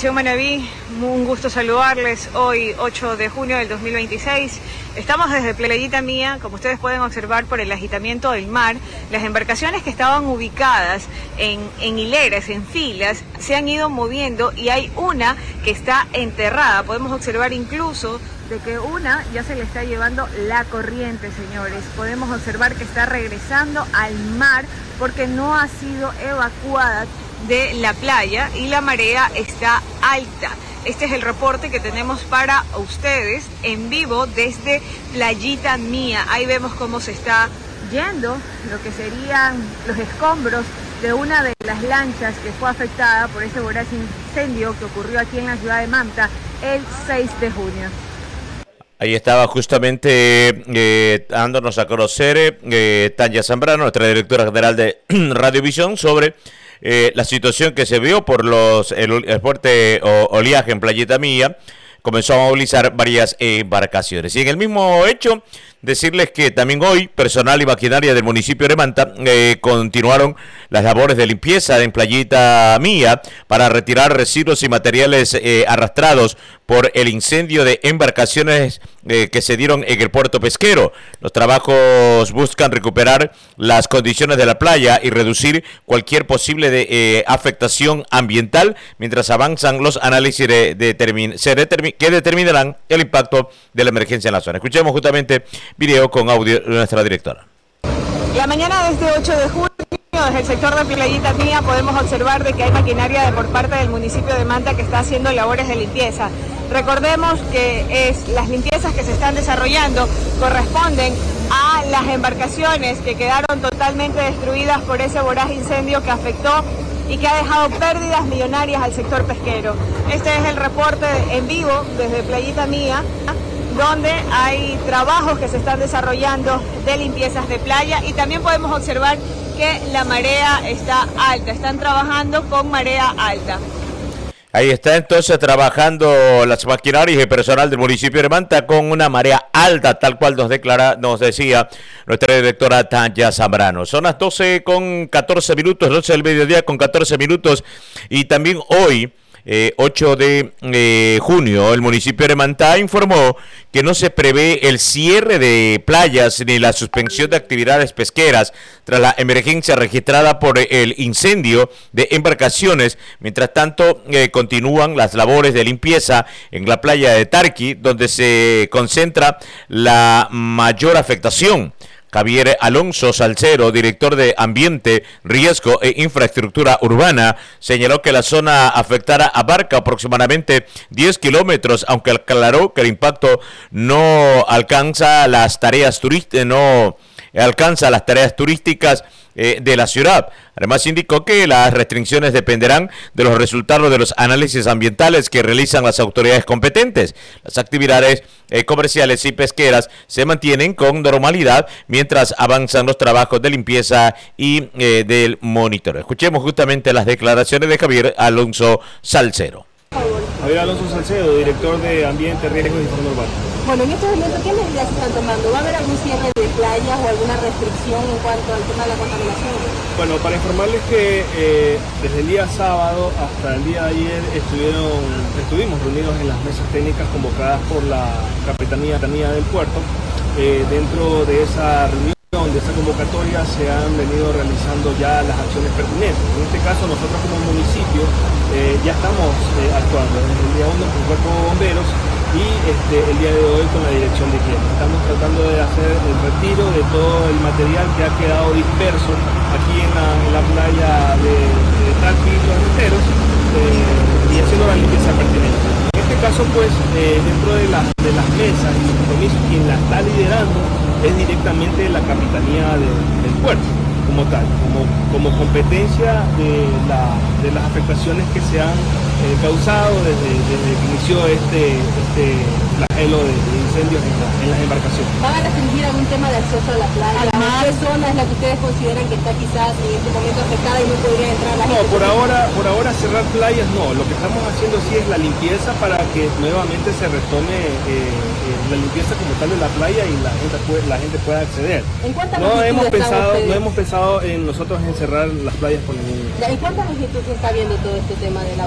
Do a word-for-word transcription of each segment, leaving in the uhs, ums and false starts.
Televisión Manabí, un gusto saludarles hoy ocho de junio del dos mil veintiséis. Estamos desde Playita Mía, como ustedes pueden observar por el agitamiento del mar. Las embarcaciones que estaban ubicadas en, en hileras, en filas, se han ido moviendo y hay una que está enterrada. Podemos observar incluso de que una ya se le está llevando la corriente, señores. Podemos observar que está regresando al mar porque no ha sido evacuada de la playa y la marea está alta. Este es el reporte que tenemos para ustedes en vivo desde Playita Mía. Ahí vemos cómo se está yendo lo que serían los escombros de una de las lanchas que fue afectada por ese voraz incendio que ocurrió aquí en la ciudad de Manta el seis de junio. Ahí estaba justamente eh, dándonos a conocer eh, Tanya Zambrano, nuestra directora general de Radiovisión, sobre eh, la situación que se vio por los el, el fuerte o, oleaje en Playita Mía. Comenzó a movilizar varias embarcaciones. Y en el mismo hecho, decirles que también hoy personal y maquinaria del municipio de Manta eh, continuaron las labores de limpieza en Playita Mía para retirar residuos y materiales eh, arrastrados por el incendio de embarcaciones eh, que se dieron en el puerto pesquero. Los trabajos buscan recuperar las condiciones de la playa y reducir cualquier posible de, eh, afectación ambiental mientras avanzan los análisis de, de termin, se determin, que determinarán el impacto de la emergencia en la zona. Escuchemos justamente video con audio de nuestra directora. La mañana de este ocho de junio, desde el sector de Playita Mía, podemos observar de que hay maquinaria de por parte del municipio de Manta que está haciendo labores de limpieza. Recordemos que es, las limpiezas que se están desarrollando corresponden a las embarcaciones que quedaron totalmente destruidas por ese voraz incendio que afectó y que ha dejado pérdidas millonarias al sector pesquero. Este es el reporte en vivo desde Playita Mía, donde hay trabajos que se están desarrollando de limpiezas de playa y también podemos observar que la marea está alta, están trabajando con marea alta. Ahí está entonces trabajando las maquinarias y el personal del municipio de Manta con una marea alta, tal cual nos declara, nos decía nuestra directora Tanya Zambrano. Son las doce con catorce minutos, doce del mediodía con catorce minutos, y también hoy, Eh, ocho de junio, el municipio de Manta informó que no se prevé el cierre de playas ni la suspensión de actividades pesqueras tras la emergencia registrada por el incendio de embarcaciones. Mientras tanto, eh, continúan las labores de limpieza en la playa de Tarqui, donde se concentra la mayor afectación. Javier Alonso Salcero, director de Ambiente, Riesgo e Infraestructura Urbana, señaló que la zona afectada abarca aproximadamente diez kilómetros, aunque aclaró que el impacto no alcanza las tareas turísticas, no alcanza las tareas turísticas eh, de la ciudad. Además indicó que las restricciones dependerán de los resultados de los análisis ambientales que realizan las autoridades competentes. Las actividades eh, comerciales y pesqueras se mantienen con normalidad mientras avanzan los trabajos de limpieza y eh, del monitoreo. Escuchemos justamente las declaraciones de Javier Alonso Salcero. Javier Alonso Salcedo, director de Ambiente, Riesgo y Informe Urbano. Bueno, en este momento, ¿qué medidas se están tomando? ¿Va a haber algún cierre de playas o alguna restricción en cuanto al tema de la contaminación? Bueno, para informarles que eh, desde el día sábado hasta el día de ayer estuvieron, estuvimos reunidos en las mesas técnicas convocadas por la Capitanía del Puerto. Eh, dentro de esa reunión, de esa convocatoria, se han venido realizando ya las acciones pertinentes. En este caso, nosotros como municipio eh, ya estamos eh, actuando desde el día uno con el Cuerpo de Bomberos y este, el día de hoy con la Dirección de Higiene. Estamos tratando de hacer el retiro de todo el material que ha quedado disperso aquí en la, en la playa de, de Tarqui y los Enteros eh, y haciendo la limpieza pertinente. En este caso, pues, eh, dentro de, la, de las mesas y los compromisos, quien la está liderando es directamente la Capitanía de, del Puerto, como tal, como, como competencia de, la, de las afectaciones que se han eh, causado desde, desde que inició este, este flagelo de, de incendios en, la, en las embarcaciones. ¿Van a restringir algún tema de acceso a la playa? ¿Qué zona es la que ustedes consideran que está quizás en este momento afectada y no podría entrar la gente? No, por ahora, por ahora cerrar playas no. Lo que estamos haciendo sí es la limpieza para que nuevamente se retome eh, eh, la limpieza como tal de la playa y la gente puede, la gente pueda acceder. ¿En cuánta no hemos pensado, ustedes? no hemos pensado en nosotros en cerrar las playas por ningún. ¿En cuánta longitud se está viendo todo este tema de la basura?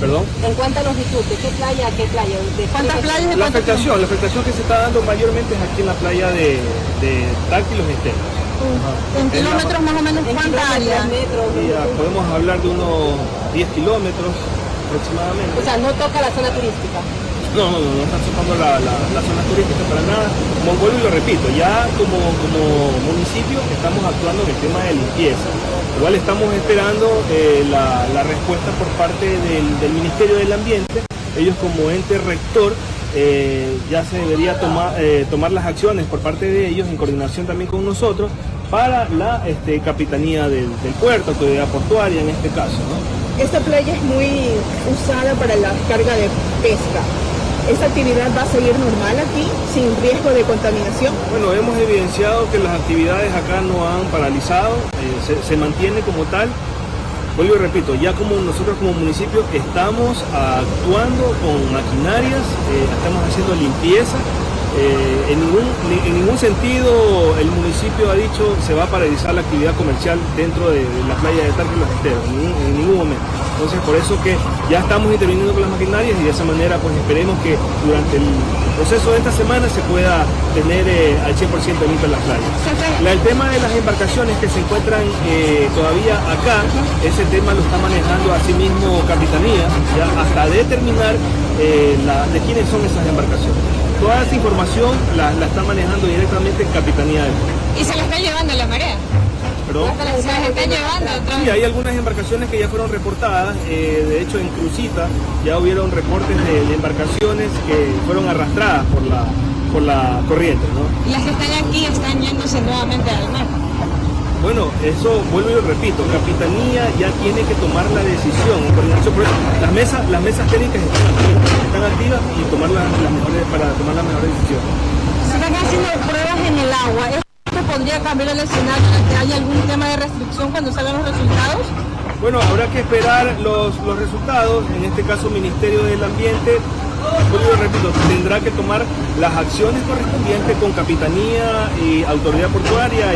¿Perdón? En cuanto a longitud, ¿de qué playa a qué playa? ¿De ¿Cuántas playas? La afectación, la afectación que se está dando mayormente es aquí en la playa de, de Tacti y Los Esteros. En kilómetros más o menos, ¿cuánta área? Y, ah, podemos hablar de unos diez kilómetros aproximadamente. O sea, no toca la zona turística. No, no, no, no está tocando la, la, la zona turística para nada. Como vuelvo y lo repito, ya como, como municipio estamos actuando en el tema de limpieza. Igual estamos esperando eh, la, la respuesta por parte del, del Ministerio del Ambiente. Ellos como ente rector eh, ya se debería tomar, eh, tomar las acciones por parte de ellos en coordinación también con nosotros para la este, capitanía del, del puerto, autoridad portuaria en este caso, ¿no? Esta playa es muy usada para la carga de pesca. ¿Esta actividad va a seguir normal aquí, sin riesgo de contaminación? Bueno, hemos evidenciado que las actividades acá no han paralizado, eh, se, se mantiene como tal. Vuelvo y repito, ya como nosotros como municipio estamos actuando con maquinarias, eh, estamos haciendo limpieza. Eh, en, ningún, en ningún sentido el municipio ha dicho se va a paralizar la actividad comercial dentro de, de la playa de Tacti y Los Esteros, en, en ningún momento. Entonces por eso que ya estamos interviniendo con las maquinarias y de esa manera pues esperemos que durante el proceso de esta semana se pueda tener eh, al cien por ciento limpia las playas. La, el tema de las embarcaciones que se encuentran eh, todavía acá, ese tema lo está manejando así mismo Capitanía, ya hasta determinar eh, la, de quiénes son esas embarcaciones. Toda esa información la, la está manejando directamente Capitanía del Puerto. ¿Y se la está llevando la marea? ¿Perdón? ¿Se las está llevando? Sí, hay algunas embarcaciones que ya fueron reportadas. Eh, de hecho, en Crucita ya hubieron reportes de, de embarcaciones que fueron arrastradas por la, por la corriente, ¿no? ¿Y las que están aquí están yéndose nuevamente al mar? Bueno, eso vuelvo y lo repito, Capitanía ya tiene que tomar la decisión en coordinación. Por eso, las mesas, las mesas técnicas están activas, están activas y tomar las, las mejores, para tomar las mejores decisiones. Se están haciendo pruebas en el agua. ¿Esto podría cambiar el escenario de que haya algún tema de restricción cuando salgan los resultados? Bueno, habrá que esperar los, los resultados, en este caso Ministerio del Ambiente. Vuelvo y repito, tendrá que tomar las acciones correspondientes con Capitanía y Autoridad Portuaria.